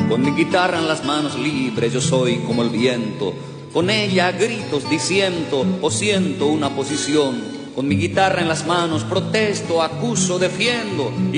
Con mi guitarra en las manos libres yo soy como el viento. Con ella a gritos disiento o siento una posición. Con mi guitarra en las manos protesto, acuso, defiendo